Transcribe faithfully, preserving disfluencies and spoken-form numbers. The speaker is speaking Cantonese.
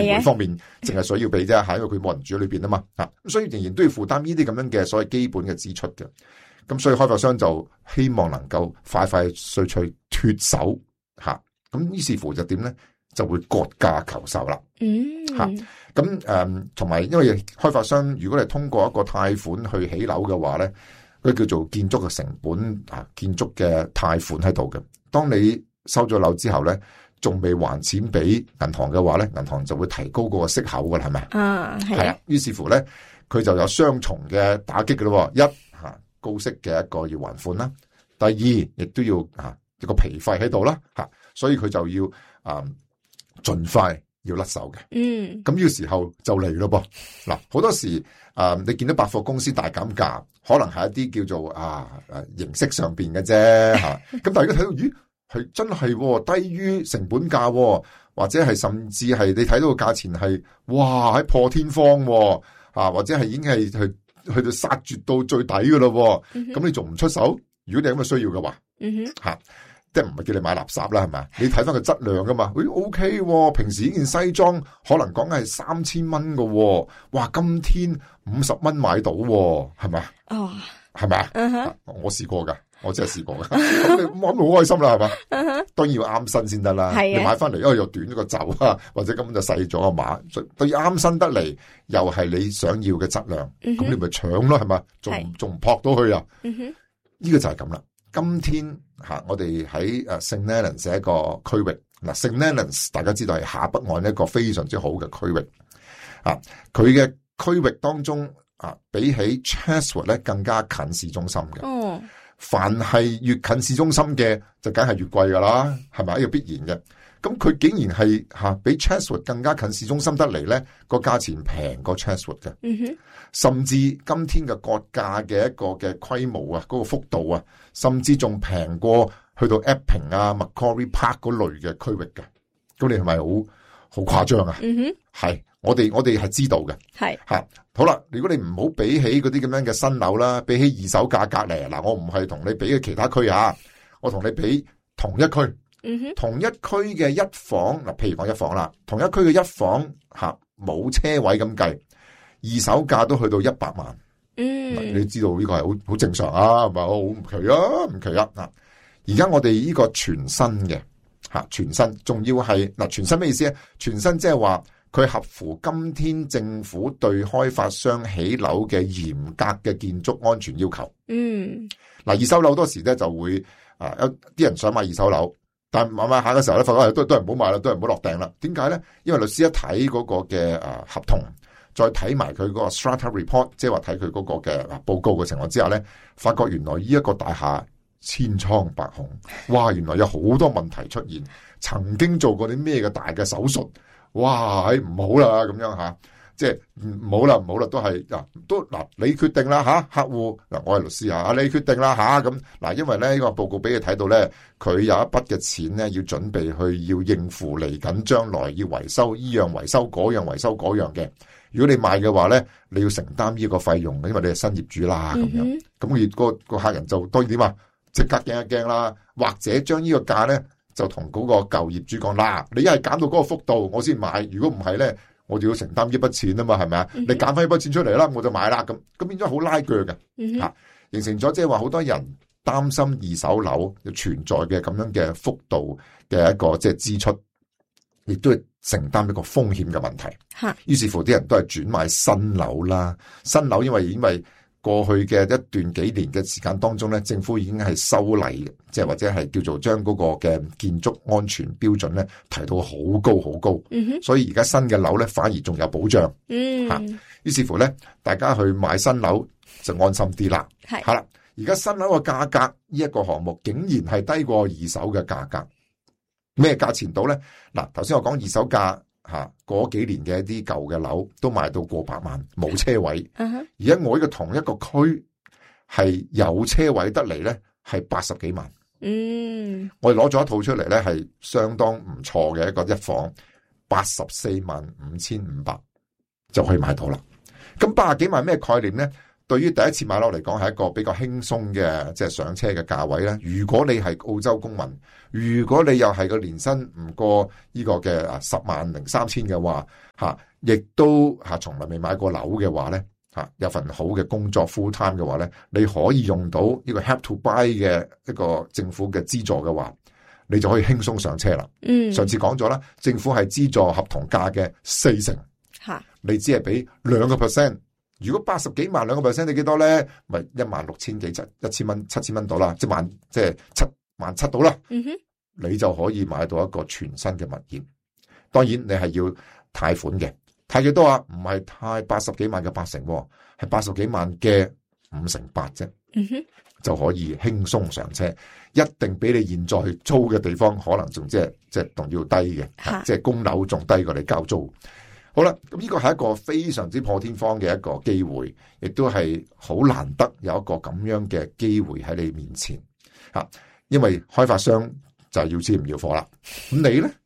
每方面淨係需要俾啫，係因為佢冇人住喺裏邊啊嘛，吓咁所以仍然都要負擔呢啲咁樣嘅所謂基本嘅支出嘅。咁所以開發商就希望能夠快快脆脆脫手吓，咁於是乎就點咧，就會割價求售啦。 嗯， 吓咁誒，同埋因為開發商如果你通過一個貸款去起樓嘅話咧，佢叫做建築嘅成本啊，建築嘅貸款喺度嘅。當你收咗樓之後咧，仲未還錢俾銀行嘅話咧，銀行就會提高嗰個息口噶啦，係咪？ 啊，係啊。 於是乎咧，佢就有雙重嘅打擊嘅咯。一吓高息嘅一個要還款啦，第二亦都要吓一個皮費喺度啦，吓，所以佢就要啊盡快要甩手嘅。 嗯，咁呢個時候就嚟咯噃。嗱，好多時啊，你見到百貨公司大減價，可能係一啲叫做啊誒形式上邊嘅啫吓。咁但係如果睇到咦係真係低於成本價，或者係甚至係你睇到個價錢係哇喺破天荒啊，或者係已經係去去到殺絕到最底噶咯。咁、嗯、你仲唔出手？如果你咁嘅需要嘅話，吓、嗯。啊即係唔係叫你買垃圾啦，係咪？你睇翻個質量噶嘛？誒 ，O K， 平時呢件西裝可能講係三千蚊噶，哇，今天五十蚊買到，係咪？哦，係咪啊？我試過噶，我真係試過噶，咁你我諗好開心啦，係嘛？ uh-huh. 當然要啱身先得啦。你買翻嚟，因為又短咗個袖啊，或者根本就細咗個碼，對啱身得嚟，又係你想要嘅質量，咁、uh-huh. 你咪搶咯，係咪？仲仲唔撲到去啊？呢、uh-huh. 個就係咁啦。今天吓，我哋喺誒聖奈倫一個區域，嗱，聖奈倫大家知道係下北岸一個非常之好嘅區域，啊，佢嘅區域當中啊，比起 Chatswood 咧更加近市中心嘅。哦，凡係越近市中心嘅，就梗係越貴噶啦，係咪？呢個必然嘅。咁佢竟然係吓、啊、比 Chatswood 更加近市中心得嚟咧，個價錢平過 Chatswood 嘅。嗯哼，甚至今天嘅割價嘅一個嘅規模啊，嗰、嗰個幅度啊，甚至仲平過去到 Epping 啊、Macquarie Park 嗰類嘅區域嘅。咁你係咪好好誇張啊？嗯哼，係，我哋我哋係知道嘅。係吓，好啦，如果你唔好比起嗰啲咁樣嘅新樓啦，比起二手價格嚟，嗱，我唔係同你比嘅其他區啊，我同你比同一區。嗯哼，同一區嘅一房嗱，譬如講一房啦，同一區嘅一房吓冇車位咁計，二手價都去到一百萬。嗯，你知道呢個係好好正常啊，係咪？好唔奇啊，唔奇啊。嗱，而家我哋呢個全新嘅吓，全新仲要係嗱，全新咩意思咧？全新即係話佢合乎今天政府對開發商起樓嘅嚴格嘅建築安全要求。嗯，嗱，二手樓好多時咧就會啊，有啲人想買二手樓。但買買下嘅時候咧，發覺都都係唔好買啦，都係唔好落訂啦。點解咧？因為律師一睇嗰個嘅誒合同，再睇埋佢嗰個 strata report，即係話睇佢嗰個嘅報告嘅情況之下咧，發覺原來呢一個大廈千瘡百孔，哇！原來有好多問題出現，曾經做過啲咩嘅大嘅手術，哇！誒唔好啦咁樣吓。即係唔好啦，唔好啦，都係嗱，都嗱，你決定啦吓，客戶嗱，我係律師啊，你決定啦吓，咁嗱，因為咧呢個報告俾你睇到咧，佢有一筆嘅錢咧要準備去要應付嚟緊將來要維修依樣維修嗰樣維修嗰樣嘅，如果你賣嘅話咧，你要承擔呢個費用，因為你係新業主啦咁樣，咁佢個個客人就當然點啊，即刻驚一驚啦，或者將呢個價咧就同嗰個舊業主講啦，你一係減到嗰個幅度我先買，如果唔係咧。我哋要承擔呢筆錢啊嘛，係咪啊？你減翻呢筆錢出嚟啦，我就買啦，咁咁變咗好拉鋸嘅，吓、嗯、形成咗即係話好多人擔心二手樓存在嘅咁樣嘅幅度嘅一個即係支出，亦都係承擔一個風險嘅問題。吓，於是乎啲人都係轉買新樓啦，新樓因為因為。過去嘅一段幾年嘅時間當中咧，政府已經係修例，即係或者係叫做將嗰個嘅建築安全標準咧提到好高好高，嗯、所以而家新嘅樓咧反而仲有保障。嗯，吓，於是乎咧，大家去買新樓就安心啲啦。係，好啦，而家新樓嘅價格呢一個項目竟然係低過二手嘅價格，咩價錢到咧？嗱，頭先我講二手價。吓，嗰幾年嘅一啲舊嘅樓都賣到過百萬，冇車位。Uh-huh. 而家我呢個同一個區係有車位得嚟咧，係八十幾萬。嗯，我哋攞咗一套出嚟咧，係相當唔錯嘅一個一房，八十四萬五千五百就可以買到啦。咁八十幾萬咩概念咧？ 對於第一次買樓嚟講係一個比較輕鬆嘅即係上車嘅價位咧。如果你係澳洲公民，如果你又係個年薪唔過呢個嘅啊十萬零三千嘅話，嚇，亦都嚇從來未買過樓嘅話咧，嚇有份好嘅工作 full time 嘅話咧，你可以用到呢個 help to buy 嘅一個政府嘅資助嘅話，你就可以輕鬆上車啦。嗯，上次講咗啦，政府係資助合同價嘅四成，嚇你只係俾兩個 percent。如果八十幾萬兩個 percent，你幾多咧？咪一萬六千幾七一千蚊七千蚊到啦，即係萬即係七萬七到啦。嗯哼，你就可以買到一個全新嘅物業。當然你係要貸款嘅，貸幾多啊？唔係貸八十幾萬嘅八成，係八十幾萬嘅五成八啫。嗯哼，就可以輕鬆上車，一定比你現在租嘅地方可能仲即係即係仲要低嘅，即係供樓仲低過你交租。好啦，咁呢個係一個非常之破天荒嘅一個機會，亦都係好難得有一個咁樣嘅機會喺你面前吓，因為開發商就係要錢唔要貨啦。咁你咧，